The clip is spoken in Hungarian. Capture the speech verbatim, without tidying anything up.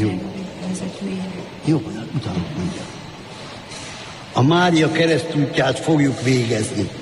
vezetőjének. Jó, utána mondja. A Mária keresztútját fogjuk végezni.